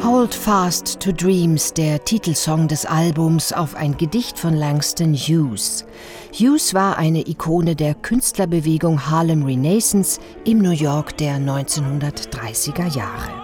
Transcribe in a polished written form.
Hold Fast to Dreams, der Titelsong des Albums, auf ein Gedicht von Langston Hughes. Hughes war eine Ikone der Künstlerbewegung Harlem Renaissance im New York der 1930er Jahre.